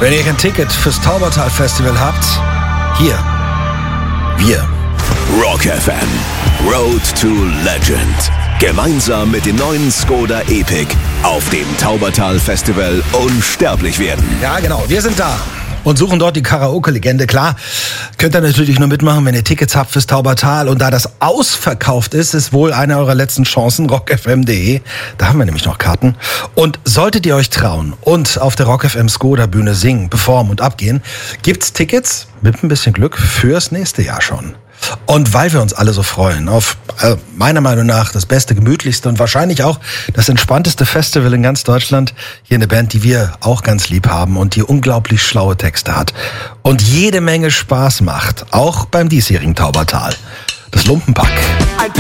Wenn ihr ein Ticket fürs Taubertal Festival habt, hier, wir. Rock FM, Road to Legend. Gemeinsam mit dem neuen Skoda Epic auf dem Taubertal Festival unsterblich werden. Ja, genau, wir sind da und suchen dort die Karaoke-Legende. Klar, könnt ihr natürlich nur mitmachen, wenn ihr Tickets habt fürs Taubertal. Und da das ausverkauft ist wohl eine eurer letzten Chancen, rockfm.de. Da haben wir nämlich noch Karten. Und solltet ihr euch trauen und auf der Rock FM Skoda-Bühne singen, performen und abgehen, gibt's Tickets mit ein bisschen Glück fürs nächste Jahr schon. Und weil wir uns alle so freuen auf, meiner Meinung nach, das beste, gemütlichste und wahrscheinlich auch das entspannteste Festival in ganz Deutschland, hier eine Band, die wir auch ganz lieb haben und die unglaublich schlaue Texte hat und jede Menge Spaß macht, auch beim diesjährigen Taubertal. Das Lumpenpack.